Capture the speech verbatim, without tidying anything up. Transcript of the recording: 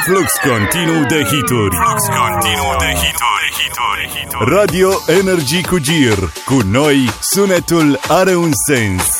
Flux continuu de hituri. Flux continuu de hituri, hituri, hituri. Radio Energy cu Gir. Cu noi, sunetul are un sens.